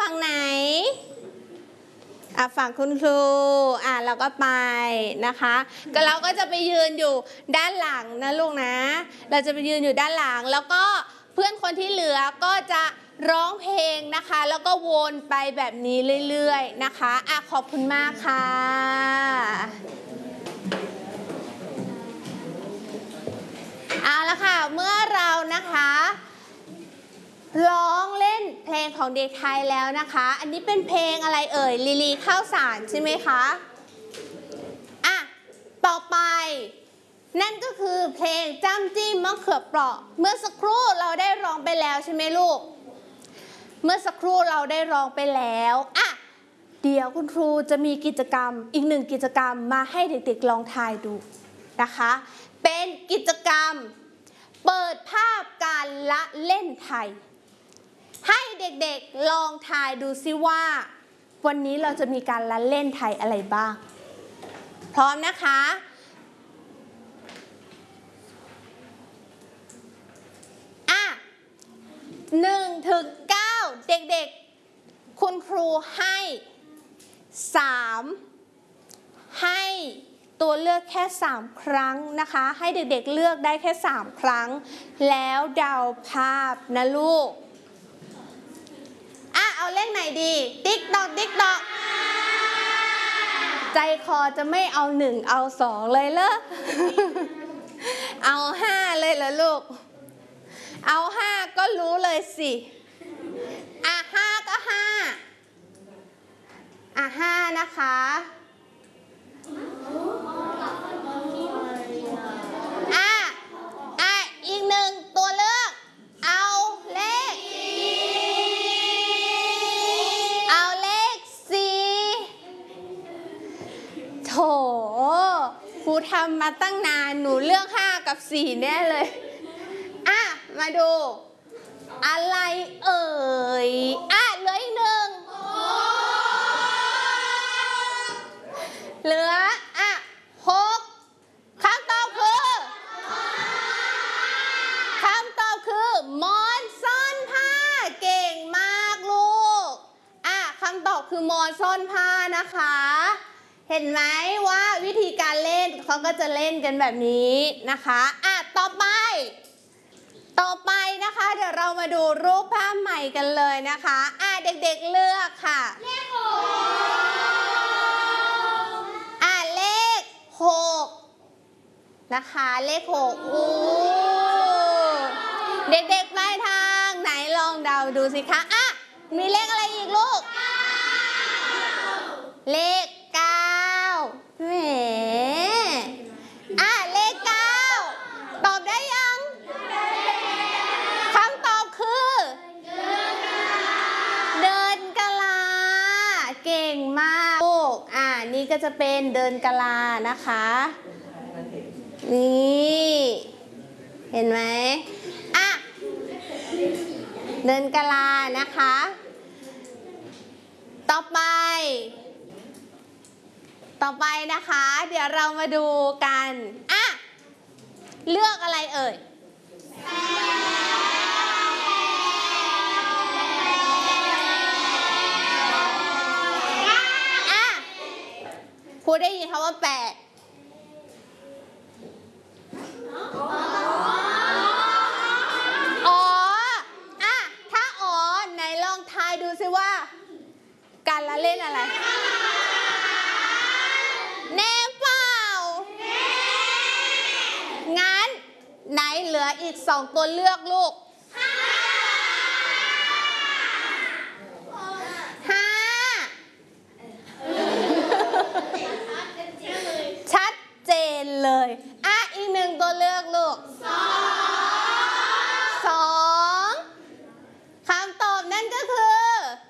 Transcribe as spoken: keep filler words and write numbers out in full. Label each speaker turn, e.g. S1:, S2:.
S1: ฝั่งไหนอ่ะฝั่งคุณครูอ่ะเราก็ไปนะคะก็เราก็จะไปยืนอยู่ด้านหลังนะลูกนะเราจะไปยืนอยู่ด้านหลังแล้วก็เพื่อนคนที่เหลือก็จะร้องเพลงนะคะแล้วก็วนไปแบบนี้เรื่อยๆนะคะอ่ะขอบคุณมากค่ะเอาละค่ะเมื่อเรานะคะร้องเล่นเพลงของเด็กไทยแล้วนะคะอันนี้เป็นเพลงอะไรเอ่ยลีลีข้าวสารใช่ไหมคะอ่ะต่อไปนั่นก็คือเพลงจ้ำจิ้มมะเขือเปราะเมื่อสักครู่เราได้ร้องไปแล้วใช่ไหมลูกเมื่อสักครู่เราได้ร้องไปแล้วอ่ะเดี๋ยวคุณครูจะมีกิจกรรมอีกหนึ่งกิจกรรมมาให้เด็กๆลองทายดูนะคะเป็นกิจกรรมเปิดภาพการละเล่นไทยให้เด็กๆลองทายดูซิว่าวันนี้เราจะมีการละเล่นไทยอะไรบ้างพร้อมนะคะอ่ะหนึ่งถึงเก้าเด็กๆคุณครูให้สามให้ตัวเลือกแค่สามครั้งนะคะให้เด็กๆเลือกได้แค่สามครั้งแล้วเดาภาพนะลูกอ่ะเอาเลขไหนดีติ๊กตอกติ๊กตอกใจคอจะไม่เอาหนึ่งเอาสองเลยเหรอ เอาห้าเลยเหรอลูกเอาห้าก็รู้เลยสิอ่ะห้าก็ห้าอ่ะห้านะคะอ่ะอ่ะอีกหนึ่งตัวเลือกเอาเลขเอาเลขสี่โถครูทำมาตั้งนานหนูเลือกห้ากับสี่แน่เลยอ่ะมาดูอะไรเอ่ยอ่ะเหลืออีกหนึ่งเหลืออ่ะหกคำตอบคือคำตอบคือมอนซ่อนผ้าเก่งมากลูกอ่ะคำตอบคือมอนซ่อนผ้านะคะเห็นไหมว่าวิธีการเล่นเขาก็จะเล่นกันแบบนี้นะคะอ่ะต่อไปต่อไปนะคะเดี๋ยวเรามาดูรูปภาพใหม่กันเลยนะคะอ่ะเด็กๆเลือกค่ะเลขหกอ่ะเลขหกนะคะเลขหกอู้เด็กๆปลายทางไหนลองเดาดูสิคะอ่ะมีเลขอะไรอีกลูกเลขเก้าแหมอ่ะเลขเก้าตอบได้ยังคำตอบคือเดินกะลาเก่งมากลูกอ่ะนี่ก็จะเป็นเดินกะลานะคะนี่เห็นไหมอ่ะเดินกะลานะคะต่อไปต่อไปนะคะเดี๋ยวเรามาดูกันอ่ะเลือกอะไรเอ่ยอ่ะครูได้ยินคำว่าแปดอ๋ออ่ะถ้าอ๋อไหนลองทายดูซิว่าการละเล่นอะไรแน่เปล่างั้นไหนเหลืออีกสองตัวเลือกลูก